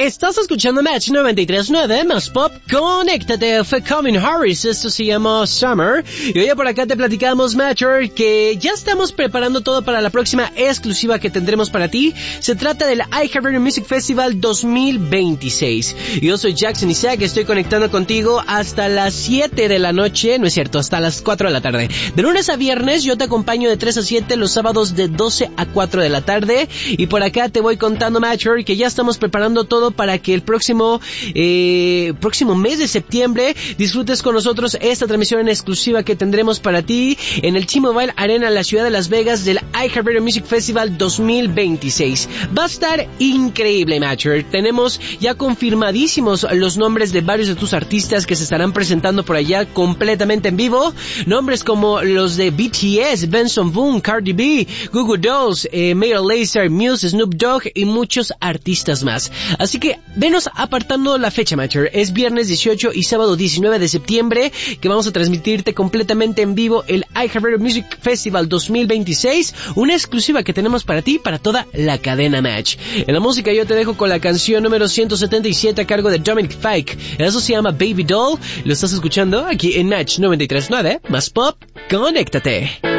Estás escuchando Match 93.9 más Pop. Conéctate, fue Calvin Harris. Esto se llama Summer. Y hoy por acá te platicamos, Matcher, que ya estamos preparando todo para la próxima exclusiva que tendremos para ti. Se trata del iHeartRadio Music Festival 2026. Yo soy Jackson Isaac, estoy conectando contigo hasta las 7 de la noche. No es cierto, hasta las 4 de la tarde. De lunes a viernes yo te acompaño de 3 a 7, los sábados de 12 a 4 de la tarde. Y por acá te voy contando, Matcher, que ya estamos preparando todo para que el próximo mes de septiembre disfrutes con nosotros esta transmisión en exclusiva que tendremos para ti en el T-Mobile Arena en la ciudad de Las Vegas del iHeartRadio Music Festival 2026. Va a estar increíble, Matcher. Tenemos ya confirmadísimos los nombres de varios de tus artistas que se estarán presentando por allá completamente en vivo. Nombres como los de BTS, Benson Boone, Cardi B, Goo Goo Dolls, Major Lazer, Muse, Snoop Dogg y muchos artistas más. Así que venos apartando la fecha, Matcher. Es viernes 18 y sábado 19 de septiembre que vamos a transmitirte completamente en vivo el iHeartRadio Music Festival 2026, una exclusiva que tenemos para ti, para toda la cadena Match. En la música yo te dejo con la canción número 177 a cargo de Dominic Fike. Eso se llama Baby Doll. Lo estás escuchando aquí en Match 93.9 más Pop. Conéctate.